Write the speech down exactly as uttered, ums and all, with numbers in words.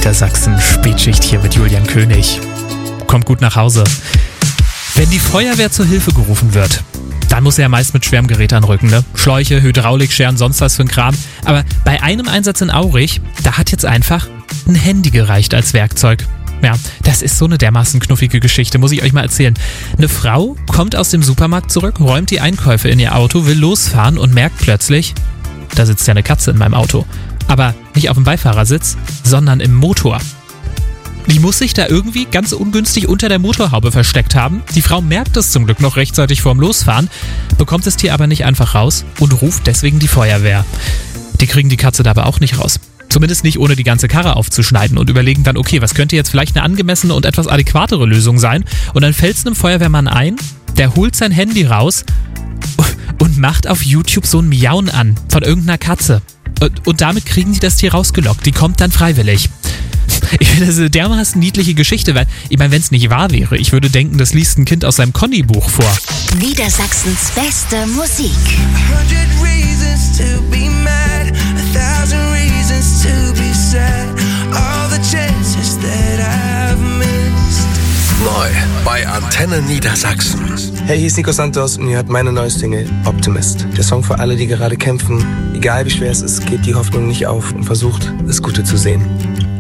Niedersachsen. Spätschicht hier mit Julian König. Kommt gut nach Hause. Wenn die Feuerwehr zur Hilfe gerufen wird, dann muss er ja meist mit schwerem Gerät anrücken, ne? Schläuche, Hydraulikscheren, sonst was für ein Kram. Aber bei einem Einsatz in Aurich, da hat jetzt einfach ein Handy gereicht als Werkzeug. Ja, das ist so eine dermaßen knuffige Geschichte, muss ich euch mal erzählen. Eine Frau kommt aus dem Supermarkt zurück, räumt die Einkäufe in ihr Auto, will losfahren und merkt plötzlich, da sitzt ja eine Katze in meinem Auto. Aber nicht auf dem Beifahrersitz, sondern im Motor. Die muss sich da irgendwie ganz ungünstig unter der Motorhaube versteckt haben. Die Frau merkt es zum Glück noch rechtzeitig vorm Losfahren, bekommt das Tier aber nicht einfach raus und ruft deswegen die Feuerwehr. Die kriegen die Katze da aber auch nicht raus. Zumindest nicht, ohne die ganze Karre aufzuschneiden und überlegen dann, okay, was könnte jetzt vielleicht eine angemessene und etwas adäquatere Lösung sein? Und dann fällt es einem Feuerwehrmann ein, der holt sein Handy raus und macht auf YouTube so ein Miauen an von irgendeiner Katze. Und, und damit kriegen die das Tier rausgelockt. Die kommt dann freiwillig. Ich finde, das ist eine dermaßen niedliche Geschichte, weil, ich meine, wenn es nicht wahr wäre, ich würde denken, das liest ein Kind aus seinem Conny-Buch vor. Niedersachsens beste Musik. Neu bei Antenne Niedersachsen. Hey, hier ist Nico Santos und ihr hört meine neue Single Optimist. Der Song für alle, die gerade kämpfen. Egal wie schwer es ist, geht die Hoffnung nicht auf und versucht, das Gute zu sehen.